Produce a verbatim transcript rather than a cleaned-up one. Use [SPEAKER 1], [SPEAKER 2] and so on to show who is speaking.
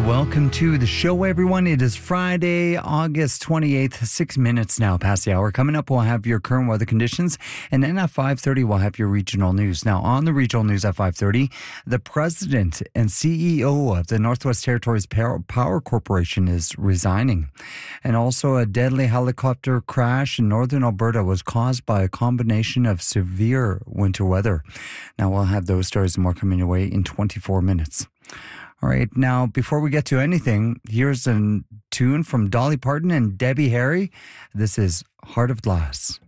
[SPEAKER 1] welcome to the show, everyone. It is Friday, August twenty-eighth, six minutes now past the hour. Coming up, we'll have your current weather conditions, and then at five thirty, we'll have your regional news. Now, on the regional news at five thirty, the president and C E O of the Northwest Territories Power Corporation is resigning. And also, a deadly helicopter crash in northern Alberta was caused by a combination of severe winter weather. Now, we'll have those stories and more coming your way in twenty-four minutes. All right, now, before we get to anything, here's a tune from Dolly Parton and Debbie Harry. This is Heart of Glass.